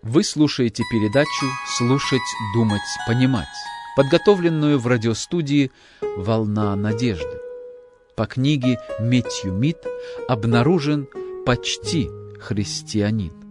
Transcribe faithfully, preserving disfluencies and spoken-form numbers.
Вы слушаете передачу «Слушать, думать, понимать», подготовленную в радиостудии «Волна надежды». По книге Мэтью Мид «Обнаружен почти христианин».